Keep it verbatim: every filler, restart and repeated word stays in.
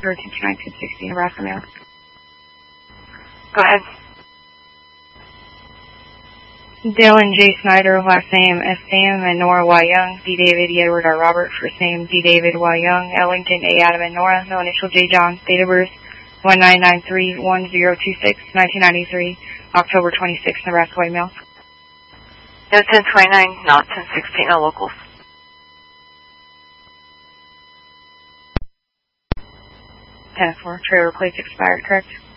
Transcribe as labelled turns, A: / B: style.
A: thirteen to nineteen sixty, Nebraska male.
B: Go ahead.
A: Dylan J. Snyder, last name S. Sam, and Nora Y. Young. D. David E. Edward R. Robert, first name D. David Y. Young. Ellington A. Adam and Nora, no initial J. John. Date of birth one nine nine three one zero two six, nineteen ninety-three, October twenty-sixth, Nebraska white male.
B: No ten twenty-nine, not ten sixteen, no locals.
A: ten four, trailer plates expired, correct?